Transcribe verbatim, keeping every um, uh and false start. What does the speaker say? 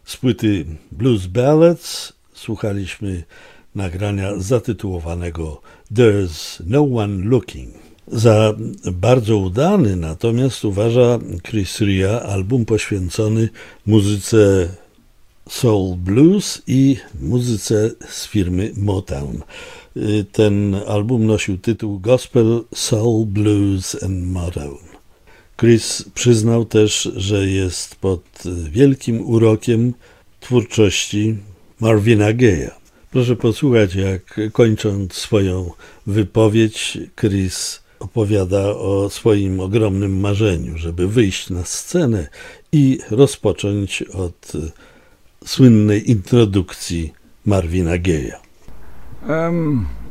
Z płyty Blues Ballads słuchaliśmy nagrania zatytułowanego There's No One Looking. Za bardzo udany natomiast uważa Chris Rea album poświęcony muzyce soul blues i muzyce z firmy Motown. Ten album nosił tytuł Gospel, Soul, Blues and Motown. Chris przyznał też, że jest pod wielkim urokiem twórczości Marvina Gaye'a. Proszę posłuchać, jak kończąc swoją wypowiedź, Chris opowiada o swoim ogromnym marzeniu, żeby wyjść na scenę i rozpocząć od słynnej introdukcji Marvina Gaye'a. Um.